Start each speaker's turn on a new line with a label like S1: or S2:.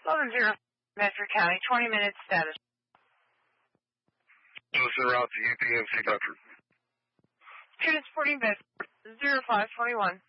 S1: Southern 0, Medford County, 20 minutes status.
S2: Listen route to UPMC Country.
S1: Transporting Bedford, 0521.